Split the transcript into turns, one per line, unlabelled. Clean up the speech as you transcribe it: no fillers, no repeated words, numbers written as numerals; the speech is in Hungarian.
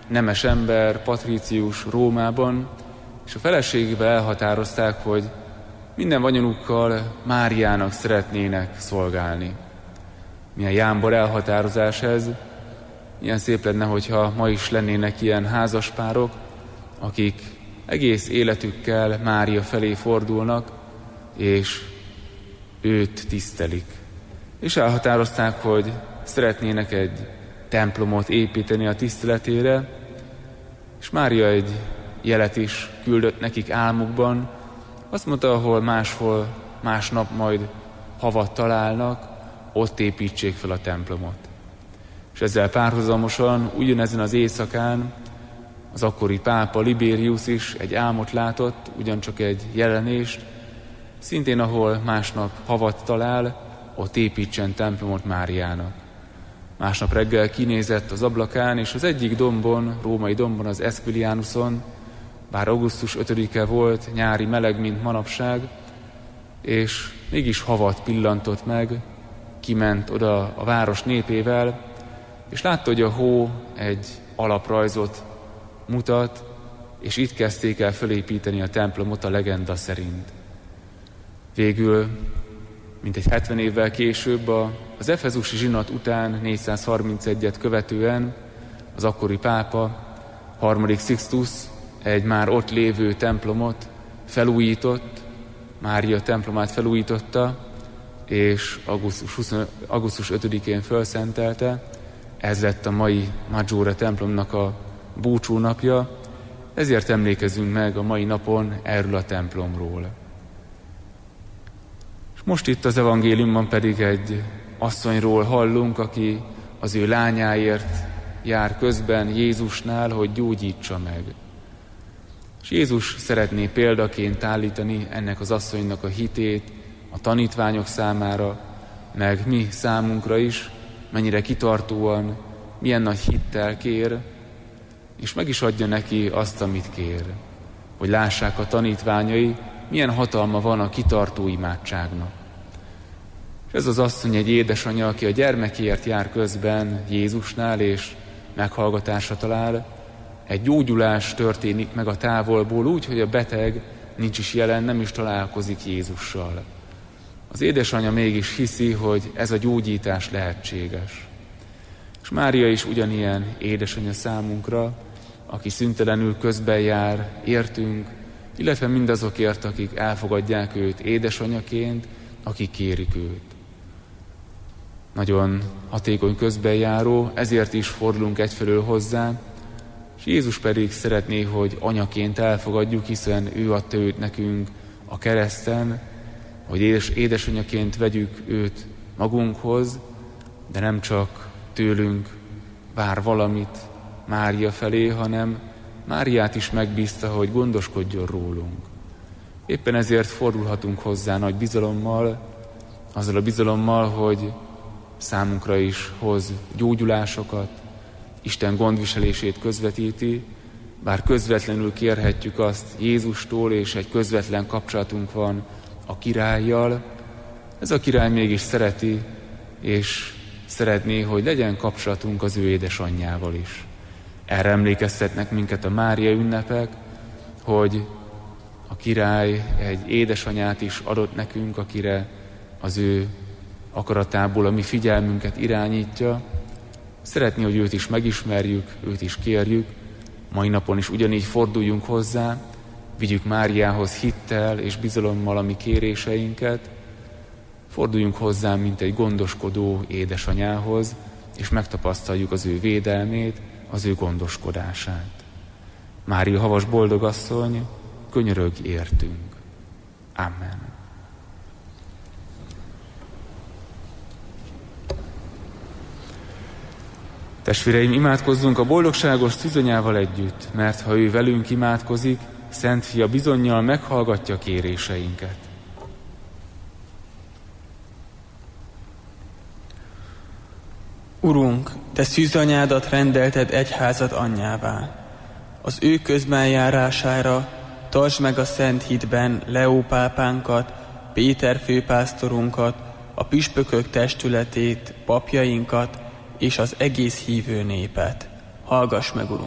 nemes ember, patrícius Rómában, és a feleségével elhatározták, hogy minden vagyonukkal Máriának szeretnének szolgálni. Milyen jámbor elhatározás ez, milyen szép lenne, hogyha ma is lennének ilyen házaspárok, akik egész életükkel Mária felé fordulnak, és őt tisztelik. És elhatározták, hogy szeretnének egy templomot építeni a tiszteletére, és Mária egy jelet is küldött nekik álmukban. Azt mondta, ahol máshol, másnap majd havat találnak, ott építsék fel a templomot. És ezzel párhuzamosan ugyanezen az éjszakán az akkori pápa Libérius is egy álmot látott, ugyancsak egy jelenést, szintén ahol másnap havat talál, ott építsen templomot Máriának. Másnap reggel kinézett az ablakán, és az egyik dombon, római dombon, az Esquilianuson, bár augusztus 5-e volt, nyári meleg, mint manapság, és mégis havat pillantott meg, kiment oda a város népével, és látta, hogy a hó egy alaprajzot mutat, és itt kezdték el felépíteni a templomot a legenda szerint. Végül, mintegy 70 évvel később, az efezusi zsinat után, 431-et követően az akkori pápa, 3. Sixtus egy már ott lévő templomot felújított, Mária templomát felújította, és augusztus 5-én felszentelte. Ez lett a mai Maggiore templomnak a búcsúnapja, ezért emlékezünk meg a mai napon erről a templomról. És most itt az evangéliumban pedig egy asszonyról hallunk, aki az ő lányáért jár közben Jézusnál, hogy gyógyítsa meg. És Jézus szeretné példaként állítani ennek az asszonynak a hitét a tanítványok számára, meg mi számunkra is, mennyire kitartóan, milyen nagy hittel kér, és meg is adja neki azt, amit kér. Hogy lássák a tanítványai, milyen hatalma van a kitartó imádságnak. És ez az asszony egy édesanyja, aki a gyermekéért jár közben Jézusnál, és meghallgatásra talál. Egy gyógyulás történik meg a távolból úgy, hogy a beteg nincs is jelen, nem is találkozik Jézussal. Az édesanyja mégis hiszi, hogy ez a gyógyítás lehetséges. És Mária is ugyanilyen édesanyja számunkra, aki szüntelenül közben jár értünk, illetve mindazokért, akik elfogadják őt édesanyaként, akik kérik őt. Nagyon hatékony közbenjáró, ezért is fordulunk egyfelől hozzá, és Jézus pedig szeretné, hogy anyaként elfogadjuk, hiszen ő adta őt nekünk a kereszten, hogy édesanyaként vegyük őt magunkhoz, de nem csak tőlünk vár valamit Mária felé, hanem Máriát is megbízta, hogy gondoskodjon rólunk. Éppen ezért fordulhatunk hozzá nagy bizalommal, azzal a bizalommal, hogy számunkra is hoz gyógyulásokat, Isten gondviselését közvetíti, bár közvetlenül kérhetjük azt Jézustól, és egy közvetlen kapcsolatunk van a királlyal. Ez a király mégis szereti, és szeretné, hogy legyen kapcsolatunk az ő édesanyjával is. Erre emlékeztetnek minket a Mária ünnepek, hogy a király egy édesanyát is adott nekünk, akire az ő akaratából a mi figyelmünket irányítja. Szeretné, hogy őt is megismerjük, őt is kérjük. Mai napon is ugyanígy forduljunk hozzá, vigyük Máriához hittel és bizalommal a mi kéréseinket, forduljunk hozzá, mint egy gondoskodó édesanyához, és megtapasztaljuk az ő védelmét, az ő gondoskodását. Mária havas boldogasszony, könyörögj értünk. Amen. Testvéreim, imádkozzunk a boldogságos szűzanyával együtt, mert ha ő velünk imádkozik, Szent Fia bizonnyal meghallgatja kéréseinket.
Urunk, te szűzanyádat rendelted egyházad anyjává. Az ő közbenjárására tartsd meg a szent hitben Leó pápánkat, Péter főpásztorunkat, a püspökök testületét, papjainkat és az egész hívő népet. Hallgass meg, Urunk!